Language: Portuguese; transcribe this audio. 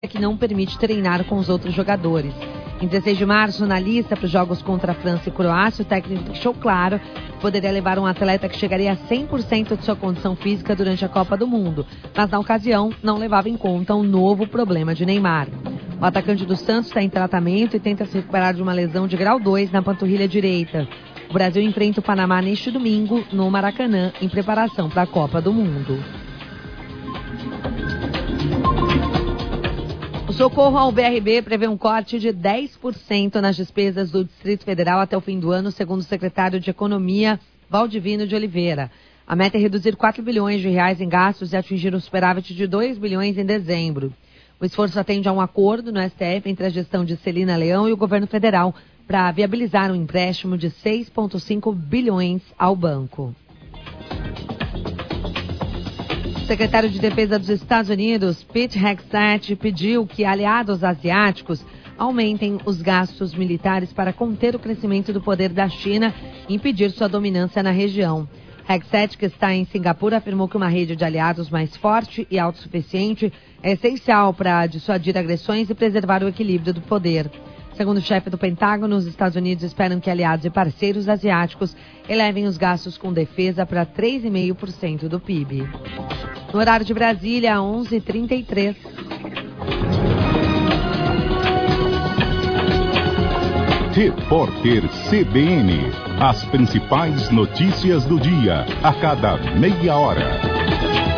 que não permite treinar com os outros jogadores. Em 16 de março, na lista para os jogos contra a França e Croácia, o técnico deixou claro que poderia levar um atleta que chegaria a 100% de sua condição física durante a Copa do Mundo, mas na ocasião não levava em conta um novo problema de Neymar. O atacante do Santos está em tratamento e tenta se recuperar de uma lesão de grau 2 na panturrilha direita. O Brasil enfrenta o Panamá neste domingo, no Maracanã, em preparação para a Copa do Mundo. O Socorro ao BRB prevê um corte de 10% nas despesas do Distrito Federal até o fim do ano, segundo o secretário de Economia, Valdivino de Oliveira. A meta é reduzir 4 bilhões de reais em gastos e atingir um superávit de 2 bilhões em dezembro. O esforço atende a um acordo no STF entre a gestão de Celina Leão e o governo federal para viabilizar um empréstimo de 6,5 bilhões ao banco. O secretário de Defesa dos Estados Unidos, Pete Hegseth, pediu que aliados asiáticos aumentem os gastos militares para conter o crescimento do poder da China e impedir sua dominância na região. Hegseth, que está em Singapura, afirmou que uma rede de aliados mais forte e autossuficiente é essencial para dissuadir agressões e preservar o equilíbrio do poder. Segundo o chefe do Pentágono, os Estados Unidos esperam que aliados e parceiros asiáticos elevem os gastos com defesa para 3,5% do PIB. No horário de Brasília, 11h33. Repórter CBN. As principais notícias do dia, a cada meia hora.